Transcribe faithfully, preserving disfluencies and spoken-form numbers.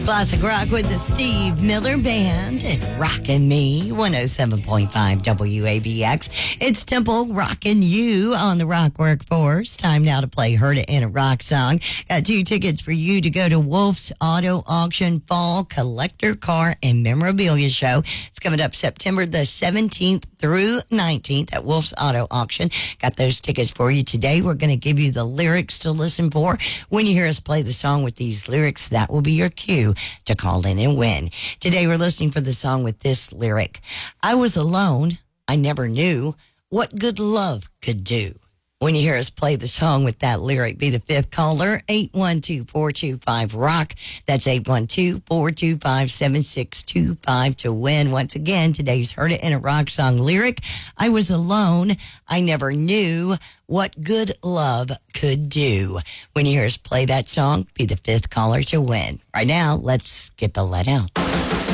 Classic rock with the Steve Miller Band and Rockin' Me, one oh seven point five W A B X. It's Temple rockin' you on the Rock Workforce. Time now to play Heard It in a Rock Song. Got two tickets for you to go to Wolf's Auto Auction Fall Collector Car and Memorabilia Show. It's coming up September the seventeenth through nineteenth at Wolf's Auto Auction. Got those tickets for you today. We're going to give you the lyrics to listen for. When you hear us play the song with these lyrics, that will be your cue to call in and win. Today we're listening for the song with this lyric. I was alone. I never knew what good love could do. When you hear us play the song with that lyric, be the fifth caller, eight one two, four two five, ROCK. That's eight one two, four two five, seven six two five to win. Once again, today's Heard It in a Rock Song lyric. I was alone. I never knew what good love could do. When you hear us play that song, be the fifth caller to win. Right now, let's get the let out.